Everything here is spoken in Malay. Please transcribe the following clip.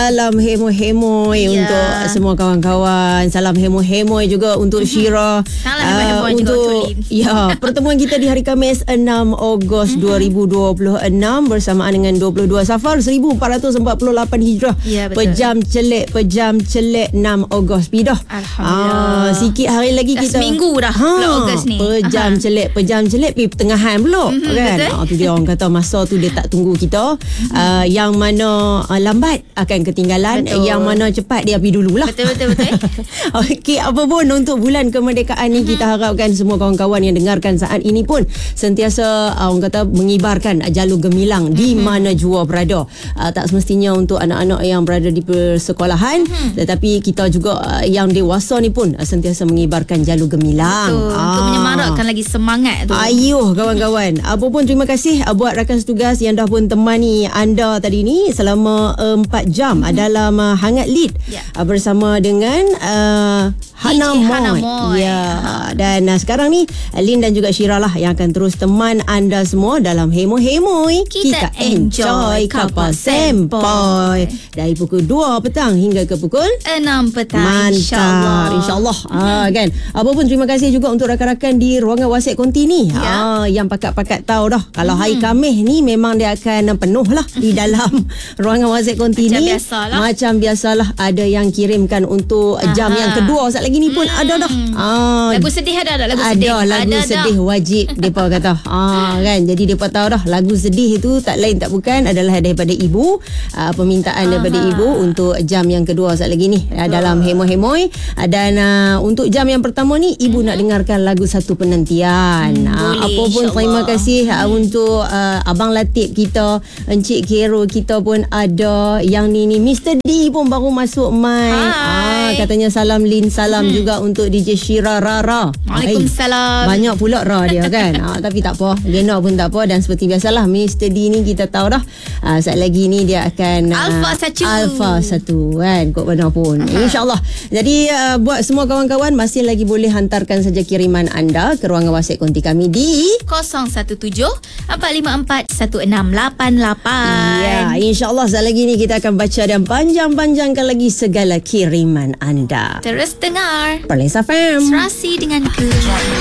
Salam hemoi-hemoi untuk semua kawan-kawan. Salam hemoi-hemoi juga untuk Syira. Salam hemoi-hemoi juga untuk Lin. Pertemuan kita di hari Khamis 6 Ogos 2026 bersamaan dengan 22 Safar 1448 Hijrah. Ya, betul. Pejam celik 6 Ogos pidah. Alhamdulillah. Sikit hari lagi dah kita seminggu dah bulan Ogos ni. Pejam celik pergi pertengahan pula kan. Betul. Tu dia orang kata masa tu dia tak tunggu kita. Yang mana lambat akan ketinggalan. Betul. Yang mana cepat dia pergi dululah. Betul. Okey, apa pun untuk bulan kemerdekaan ni kita harapkan semua kawan-kawan yang dengarkan saat ini pun sentiasa orang kata mengibarkan jalur gemilang di mana jua berada. Tak semestinya untuk anak-anak yang berada di persekolahan, tetapi kita juga yang dewasa ni pun sentiasa mengibarkan jalur gemilang. Betul. Untuk menyemarakkan lagi semangat tu. Ayuh kawan-kawan. Apa pun terima kasih buat rakan setugas yang dah pun temani anda tadi ni selama 4 jam dalam Hangat Lead bersama dengan Hana Moy. Dan sekarang ni Lin dan juga Syira lah yang akan terus teman anda semua dalam hemoi-hemoi. Kita enjoy kapal sempoi dari pukul 2 petang hingga ke pukul 6 petang. Mantap, InsyaAllah. Kan. Apa pun terima kasih juga untuk rakan-rakan di ruangan WhatsApp konti ni. Yang pakat-pakat tahu dah kalau hari Khamis ni memang dia akan penuh lah di dalam ruangan WhatsApp konti ni. Macam biasalah ada yang kirimkan untuk jam yang kedua saat lagi ni pun ada dah. Lagu sedih ada lagu sedih. Lagu sedih wajib depa kata. Kan. Jadi depa tahu dah lagu sedih itu tak lain tak bukan adalah daripada ibu. Permintaan daripada ibu untuk jam yang kedua saat lagi ni dalam hemoi-hemoi. Dan untuk jam yang pertama ni ibu nak dengarkan lagu Satu Penantian. Apa pun terima kasih untuk Abang Latif kita, Encik Kero kita pun ada. Yang ni Mr. D pun baru masuk mic. Katanya salam Lin, salam juga untuk DJ Syira Rara. Waalaikumsalam. Banyak pula Ra dia kan. Tapi tak apa, Gena pun tak apa. Dan seperti biasalah Mr. D ni kita tahu dah saat lagi ni dia akan Alpha 1 kan, kot mana pun InsyaAllah. Jadi buat semua kawan-kawan masih lagi boleh hantarkan saja kiriman anda ke ruangan WhatsApp konti kami di 017-454-1688. Ya, InsyaAllah saat lagi ni kita akan baca dan panjang-panjangkan lagi segala kiriman anda. Terus dengar Perlis FM. Serasi dengan